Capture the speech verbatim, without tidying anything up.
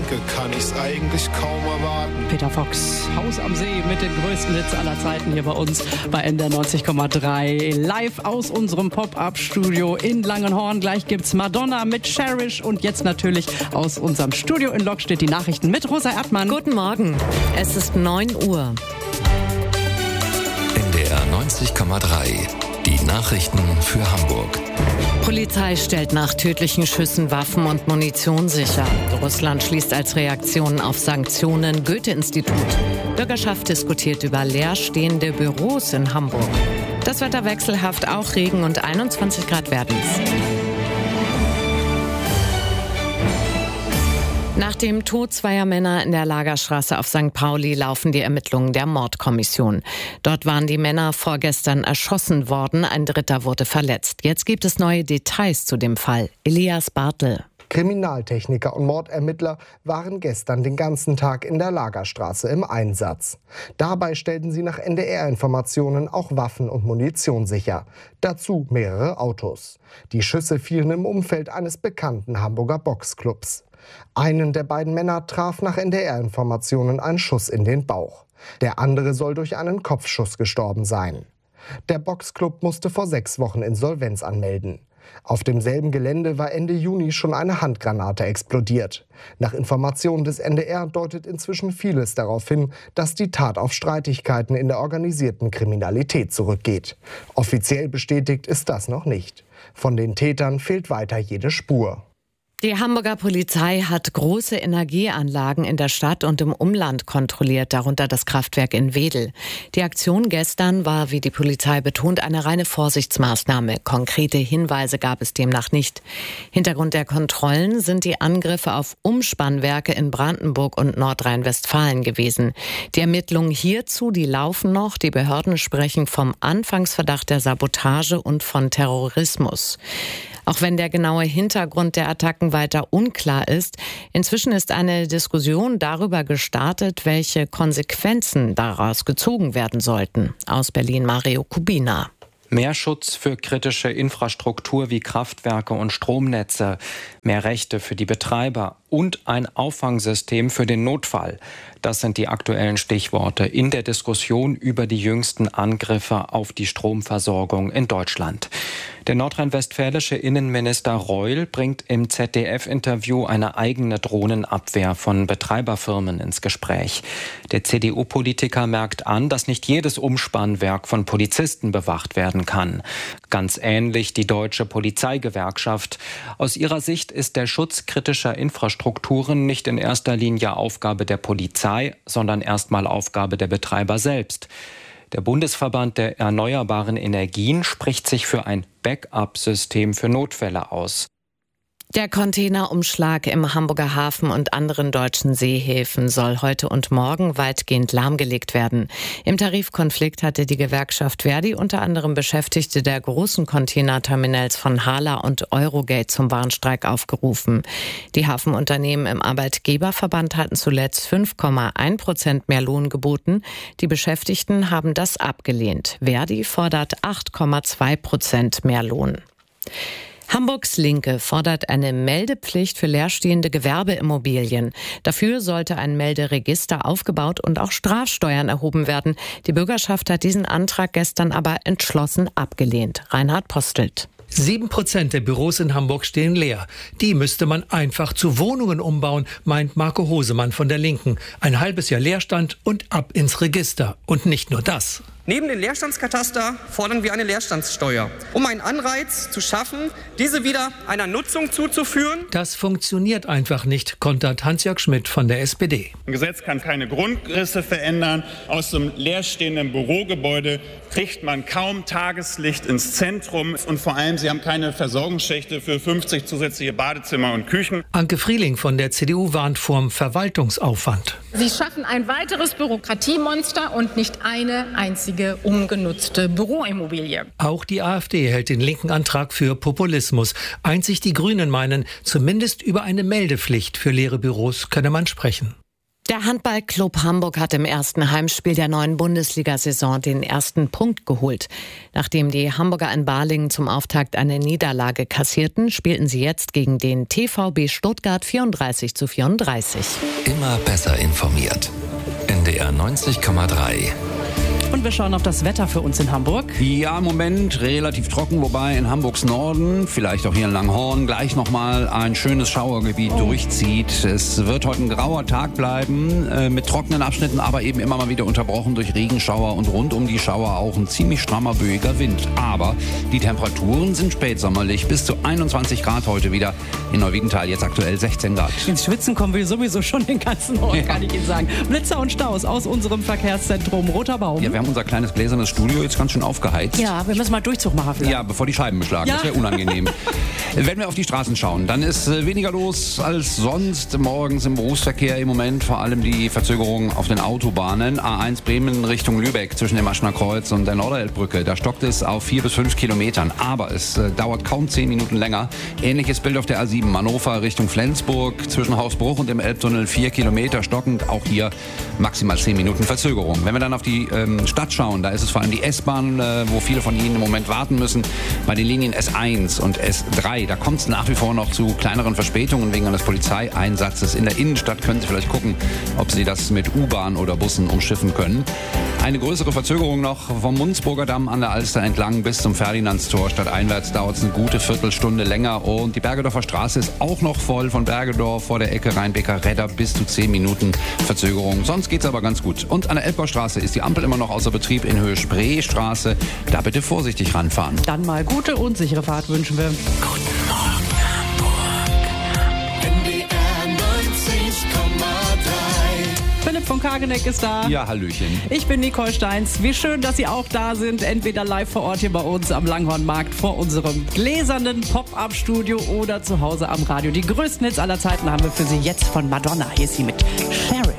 trinke, kann ich's eigentlich kaum erwarten. Peter Fox, Haus am See mit den größten Hits aller Zeiten hier bei uns bei N D R neunzig Komma drei. Live aus unserem Pop-Up-Studio in Langenhorn. Gleich gibt's Madonna mit Cherish und jetzt natürlich aus unserem Studio in Lockstedt die Nachrichten mit Rosa Erdmann. Guten Morgen, es ist neun Uhr. N D R neunzig Komma drei. Die Nachrichten für Hamburg. Polizei stellt nach tödlichen Schüssen Waffen und Munition sicher. Russland schließt als Reaktion auf Sanktionen Goethe-Institut. Bürgerschaft diskutiert über leerstehende Büros in Hamburg. Das Wetter wechselhaft, auch Regen und einundzwanzig Grad werden es. Nach dem Tod zweier Männer in der Lagerstraße auf Sankt Pauli laufen die Ermittlungen der Mordkommission. Dort waren die Männer vorgestern erschossen worden, ein Dritter wurde verletzt. Jetzt gibt es neue Details zu dem Fall. Elias Bartel. Kriminaltechniker und Mordermittler waren gestern den ganzen Tag in der Lagerstraße im Einsatz. Dabei stellten sie nach N D R-Informationen auch Waffen und Munition sicher. Dazu mehrere Autos. Die Schüsse fielen im Umfeld eines bekannten Hamburger Boxclubs. Einen der beiden Männer traf nach N D R-Informationen ein Schuss in den Bauch. Der andere soll durch einen Kopfschuss gestorben sein. Der Boxclub musste vor sechs Wochen Insolvenz anmelden. Auf demselben Gelände war Ende Juni schon eine Handgranate explodiert. Nach Informationen des N D R deutet inzwischen vieles darauf hin, dass die Tat auf Streitigkeiten in der organisierten Kriminalität zurückgeht. Offiziell bestätigt ist das noch nicht. Von den Tätern fehlt weiter jede Spur. Die Hamburger Polizei hat große Energieanlagen in der Stadt und im Umland kontrolliert, darunter das Kraftwerk in Wedel. Die Aktion gestern war, wie die Polizei betont, eine reine Vorsichtsmaßnahme. Konkrete Hinweise gab es demnach nicht. Hintergrund der Kontrollen sind die Angriffe auf Umspannwerke in Brandenburg und Nordrhein-Westfalen gewesen. Die Ermittlungen hierzu, die laufen noch. Die Behörden sprechen vom Anfangsverdacht der Sabotage und von Terrorismus. Auch wenn der genaue Hintergrund der Attacken weiter unklar ist, inzwischen ist eine Diskussion darüber gestartet, welche Konsequenzen daraus gezogen werden sollten. Aus Berlin Mario Kubina. Mehr Schutz für kritische Infrastruktur wie Kraftwerke und Stromnetze, mehr Rechte für die Betreiber und ein Auffangsystem für den Notfall. Das sind die aktuellen Stichworte in der Diskussion über die jüngsten Angriffe auf die Stromversorgung in Deutschland. Der nordrhein-westfälische Innenminister Reul bringt im Z D F-Interview eine eigene Drohnenabwehr von Betreiberfirmen ins Gespräch. Der C D U-Politiker merkt an, dass nicht jedes Umspannwerk von Polizisten bewacht werden kann. Ganz ähnlich die Deutsche Polizeigewerkschaft. Aus ihrer Sicht ist der Schutz kritischer Infrastrukturen nicht in erster Linie Aufgabe der Polizei, sondern erstmal Aufgabe der Betreiber selbst. Der Bundesverband der erneuerbaren Energien spricht sich für ein Backup-System für Notfälle aus. Der Containerumschlag im Hamburger Hafen und anderen deutschen Seehäfen soll heute und morgen weitgehend lahmgelegt werden. Im Tarifkonflikt hatte die Gewerkschaft Verdi unter anderem Beschäftigte der großen Containerterminals von Hala und Eurogate zum Warnstreik aufgerufen. Die Hafenunternehmen im Arbeitgeberverband hatten zuletzt fünf Komma eins Prozent mehr Lohn geboten. Die Beschäftigten haben das abgelehnt. Verdi fordert acht Komma zwei Prozent mehr Lohn. Hamburgs Linke fordert eine Meldepflicht für leerstehende Gewerbeimmobilien. Dafür sollte ein Melderegister aufgebaut und auch Strafsteuern erhoben werden. Die Bürgerschaft hat diesen Antrag gestern aber entschlossen abgelehnt. Reinhard Postelt. Sieben Prozent der Büros in Hamburg stehen leer. Die müsste man einfach zu Wohnungen umbauen, meint Marco Hosemann von der Linken. Ein halbes Jahr Leerstand und ab ins Register. Und nicht nur das. Neben dem Leerstandskataster fordern wir eine Leerstandssteuer, um einen Anreiz zu schaffen, diese wieder einer Nutzung zuzuführen. Das funktioniert einfach nicht, kontert Hans-Jörg Schmidt von der S P D. Ein Gesetz kann keine Grundrisse verändern. Aus dem leerstehenden Bürogebäude kriegt man kaum Tageslicht ins Zentrum. Und vor allem, sie haben keine Versorgungsschächte für fünfzig zusätzliche Badezimmer und Küchen. Anke Frieling von der C D U warnt vorm Verwaltungsaufwand. Sie schaffen ein weiteres Bürokratiemonster und nicht eine einzige umgenutzte Büroimmobilie. Auch die AfD hält den linken Antrag für Populismus. Einzig die Grünen meinen, zumindest über eine Meldepflicht für leere Büros könne man sprechen. Der Handballclub Hamburg hat im ersten Heimspiel der neuen Bundesliga-Saison den ersten Punkt geholt. Nachdem die Hamburger in Balingen zum Auftakt eine Niederlage kassierten, spielten sie jetzt gegen den T V B Stuttgart vierunddreißig zu vierunddreißig. Immer besser informiert. N D R neunzig Komma drei. Und wir schauen auf das Wetter für uns in Hamburg. Ja, im Moment relativ trocken, wobei in Hamburgs Norden, vielleicht auch hier in Langhorn, gleich nochmal ein schönes Schauergebiet oh. durchzieht. Es wird heute ein grauer Tag bleiben, äh, mit trockenen Abschnitten, aber eben immer mal wieder unterbrochen durch Regenschauer und rund um die Schauer auch ein ziemlich strammer, böiger Wind. Aber die Temperaturen sind spätsommerlich, bis zu einundzwanzig Grad heute wieder. In Neuwiedental jetzt aktuell sechzehn Grad. Ins Schwitzen kommen wir sowieso schon den ganzen Ort, ja. kann ich Ihnen sagen. Blitzer und Staus aus unserem Verkehrszentrum Roter Baum. Ja, wir haben unser kleines gläsernes Studio jetzt ganz schön aufgeheizt. Ja, wir müssen mal Durchzug machen vielleicht. Ja, bevor die Scheiben beschlagen. Ja. Das wäre unangenehm. Wenn wir auf die Straßen schauen, dann ist äh, weniger los als sonst morgens im Berufsverkehr im Moment. Vor allem die Verzögerungen auf den Autobahnen. A eins Bremen Richtung Lübeck zwischen dem Aschener Kreuz und der Norderelbbrücke. Da stockt es auf vier bis fünf Kilometern. Aber es äh, dauert kaum zehn Minuten länger. Ähnliches Bild auf der A sieben Hannover Richtung Flensburg. Zwischen Hausbruch und dem Elbtunnel vier Kilometer stockend. Auch hier maximal zehn Minuten Verzögerung. Wenn wir dann auf die ähm, Stadt schauen, da ist es vor allem die S-Bahn, äh, wo viele von Ihnen im Moment warten müssen. Bei den Linien S eins und S drei, da kommt es nach wie vor noch zu kleineren Verspätungen wegen eines Polizeieinsatzes. In der Innenstadt können Sie vielleicht gucken, ob Sie das mit U-Bahn oder Bussen umschiffen können. Eine größere Verzögerung noch vom Munzburger Damm an der Alster entlang bis zum Ferdinandstor. Stadteinwärts dauert es eine gute Viertelstunde länger. Und die Bergedorfer Straße ist auch noch voll von Bergedorf vor der Ecke Rheinbecker-Redder bis zu zehn Minuten Verzögerung. Sonst geht es aber ganz gut. Und an der Elbgaustraße ist die Ampel immer noch außer Betrieb in Höhe Spreestraße. Da bitte vorsichtig ranfahren. Dann mal gute und sichere Fahrt wünschen wir. Guten Morgen Hamburg. N D R neunzig Komma drei. Philipp von Kageneck ist da. Ja, hallöchen. Ich bin Nicole Steins. Wie schön, dass Sie auch da sind. Entweder live vor Ort hier bei uns am Langhornmarkt vor unserem gläsernen Pop-Up-Studio oder zu Hause am Radio. Die größten Hits aller Zeiten haben wir für Sie jetzt von Madonna. Hier ist sie mit Sherry.